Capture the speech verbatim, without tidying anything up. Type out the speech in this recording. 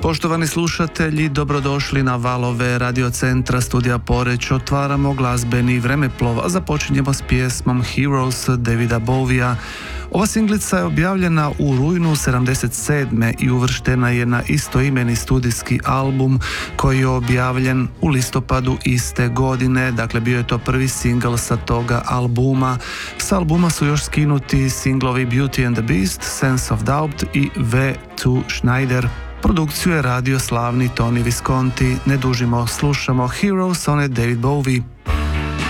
Poštovani slušatelji, dobrodošli na valove radiocentra Studija Poreć. Otvaramo glazbeni vremeplov, a započinjemo s pjesmom Heroes Davida Bowiea. Ova singlica je objavljena u rujnu sedamdeset sedme i uvrštena je na istoimeni studijski album koji je objavljen u listopadu iste godine, dakle bio je to prvi singl sa toga albuma. S albuma su još skinuti singlovi Beauty and the Beast, Sense of Doubt i V two Schneider. Produkciju je radio slavni Tony Visconti. Ne dužimo, slušamo Heroes, on je David Bowie.